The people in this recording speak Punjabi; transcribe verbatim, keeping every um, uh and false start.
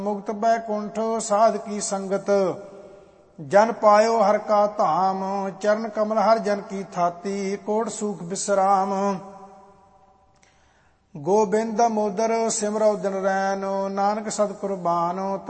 ਮੁਕਤ ਬੈਕੁੰਠ ਸਾਧ ਕੀ ਸੰਗਤ, ਜਨ ਪਾਇਓ ਹਰ ਕਾ ਧਾਮ। ਚਰਨ ਕਮਲ ਹਰ ਜਨ ਕੀ ਥਾਤੀ, ਕੋਟ ਸੂਖ ਬਿਸਰਾਮ। ਗੋਬਿੰਦ ਮੋਦਰ ਸਿਮਰਉ ਦਿਨ ਰੈਨ, ਨਾਨਕ ਸਤ ਕੁਰਬਾਨ।